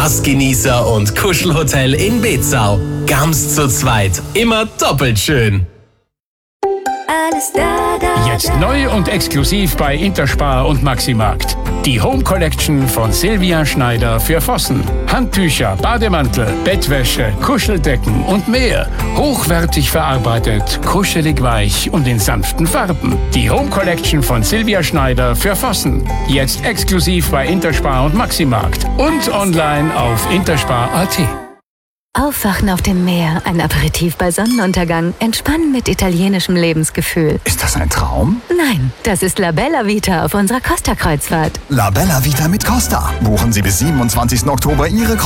Spaßgenießer und Kuschelhotel in Bezau. Gams zu zweit. Immer doppelt schön. Alles da. Jetzt neu und exklusiv bei Interspar und Maximarkt. Die Home Collection von Silvia Schneider für Vossen. Handtücher, Bademantel, Bettwäsche, Kuscheldecken und mehr. Hochwertig verarbeitet, kuschelig weich und in sanften Farben. Die Home Collection von Silvia Schneider für Vossen. Jetzt exklusiv bei Interspar und Maximarkt. Und online auf interspar.at. Aufwachen auf dem Meer, ein Aperitif bei Sonnenuntergang, entspannen mit italienischem Lebensgefühl. Ist das ein Traum? Nein, das ist La Bella Vita auf unserer Costa-Kreuzfahrt. La Bella Vita mit Costa. Buchen Sie bis 27. Oktober Ihre